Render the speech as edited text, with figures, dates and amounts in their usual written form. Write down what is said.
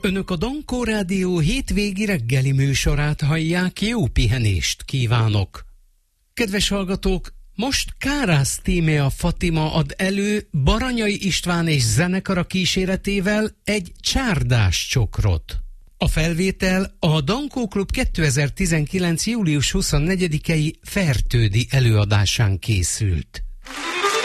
Önök a Dankó Rádió hétvégi reggeli műsorát hallják, jó pihenést kívánok! Kedves hallgatók, most Kárász Tímea Fatima ad elő Baranyai István és zenekara kíséretével egy csárdás csokrot. A felvétel a Dankó Klub 2019. július 24-i Fertődi előadásán készült.